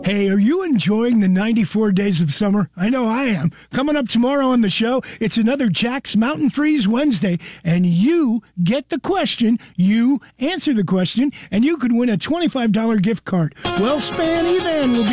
Hey, are you enjoying the 94 days of summer? I know I am. Coming up tomorrow on the show, it's another Jack's Mountain Freeze Wednesday, and you get the question, you answer the question, and you could win a $25 gift card. Well, Span Evan will be